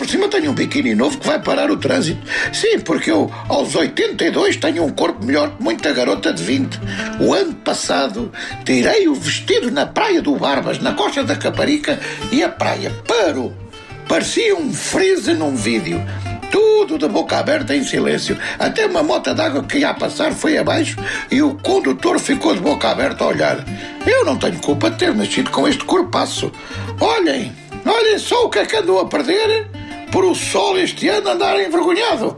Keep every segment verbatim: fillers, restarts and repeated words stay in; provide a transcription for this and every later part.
por cima tenho um biquíni novo que vai parar o trânsito. Sim, porque eu, aos oitenta e dois, tenho um corpo melhor que muita garota de vinte. O ano passado, tirei o vestido na praia do Barbas, na costa da Caparica, e a praia parou. Parecia um freeze num vídeo. Tudo de boca aberta em silêncio. Até uma mota d'água que ia a passar foi abaixo e o condutor ficou de boca aberta a olhar. Eu não tenho culpa de ter nascido com este corpaço. Olhem, olhem só o que é que andou a perder por o sol este ano andar envergonhado.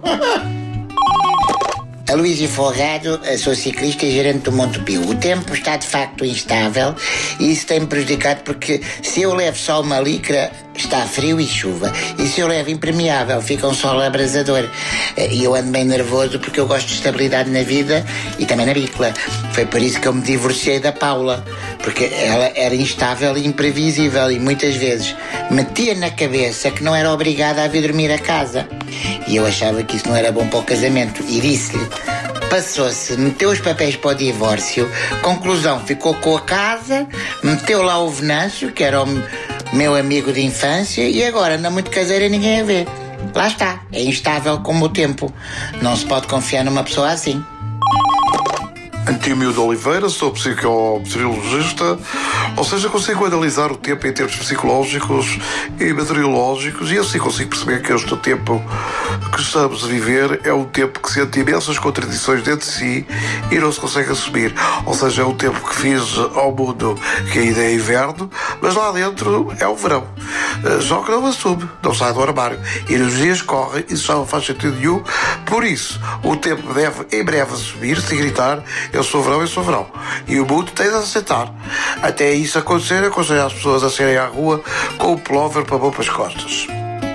Aloísio Folgado, sou ciclista e gerente do Montepio. O tempo está de facto instável e isso tem-me prejudicado porque se eu levo só uma licra está frio e chuva, e se eu levo impermeável fica um sol abrasador. E eu ando bem nervoso porque eu gosto de estabilidade na vida e também na bicla. Foi por isso que eu me divorciei da Paula, porque ela era instável e imprevisível e muitas vezes metia na cabeça que não era obrigada a vir dormir a casa. E eu achava que isso não era bom para o casamento e disse-lhe. Passou-se, meteu os papéis para o divórcio, conclusão, ficou com a casa, meteu lá o Venâncio, que era o meu amigo de infância, e agora anda muito caseira e ninguém a vê. Lá está, é instável como o tempo. Não se pode confiar numa pessoa assim. Antímio de Oliveira, sou psicometeorologista, ou seja, consigo analisar o tempo em termos psicológicos e meteorológicos e assim consigo perceber que este tempo que estamos a viver é um tempo que sente imensas contradições dentro de si e não se consegue assumir. Ou seja, é um tempo que fiz ao mundo que ainda é inverno, mas lá dentro é o verão. Só que não assume, não sai do armário. E os dias correm, isso já não faz sentido nenhum. Por isso, o tempo deve em breve assumir-se e gritar: eu sou verão, eu sou verão. E o mundo tem de aceitar. Até isso acontecer, aconselho as pessoas a saírem à rua com o pullover para pôr para as costas.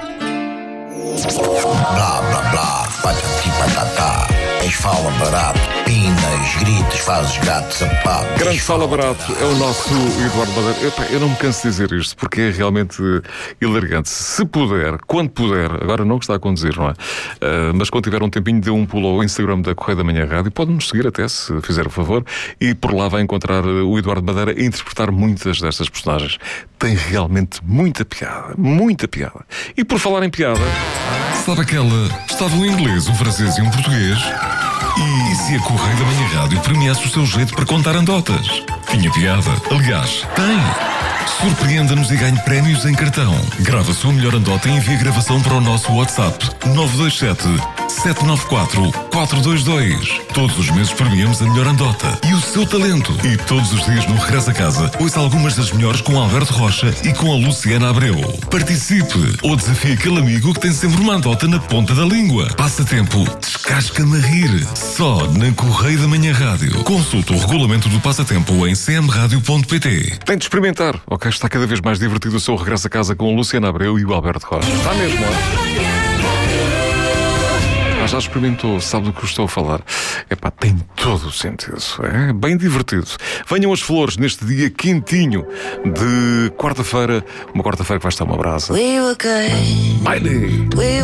Blá, blá, blá, patati patatá. Tens fala barato, pinas, gritos, fazes gato, sapato. Grande fala barato é o nosso Eduardo Madeira. Epá, eu não me canso de dizer isto porque é realmente elegante. Se puder, quando puder, agora não que está a conduzir, não é? Uh, mas quando tiver um tempinho, dê um pulo ao Instagram da Correio da Manhã Rádio. Pode-nos seguir até, se fizer o favor. E por lá vai encontrar o Eduardo Madeira a interpretar muitas destas personagens. Tem realmente muita piada, muita piada. E por falar em piada... Sabe aquela? Estava um inglês, um francês e um português. E se a Correio da Manhã Rádio premiasse o seu jeito para contar anedotas? Tinha piada. Aliás, tem. Surpreenda-nos e ganhe prémios em cartão. Grava a sua melhor anedota e envie a gravação para o nosso WhatsApp nove dois sete, sete nove quatro, quatro dois dois. Todos os meses premiamos a melhor anedota e o seu talento. E todos os dias no Regresso a Casa, ouça algumas das melhores com Alberto Rocha e com a Luciana Abreu. Participe ou desafie aquele amigo que tem sempre uma anedota na ponta da língua. Passatempo, descasca-me a rir. Só na Correio da Manhã Rádio. Consulte o regulamento do passatempo em c m radio ponto p t. Tem de experimentar, ok? Está cada vez mais divertido o seu Regresso a Casa com a Luciana Abreu e o Alberto Rocha. Está mesmo, não é? Já experimentou, sabe do que eu estou a falar. Epá, tem todo o sentido, é bem divertido. Venham as flores neste dia quentinho de quarta-feira, uma quarta-feira que vai estar uma brasa. We were good. Baile!